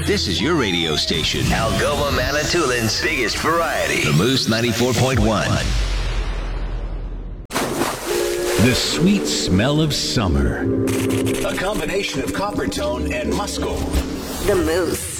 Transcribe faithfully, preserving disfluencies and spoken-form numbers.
This is your radio station. Algoma Manitoulин's biggest variety. The Moose ninety-four point one. The sweet smell of summer. A combination of Coppertone and Musco. The Moose.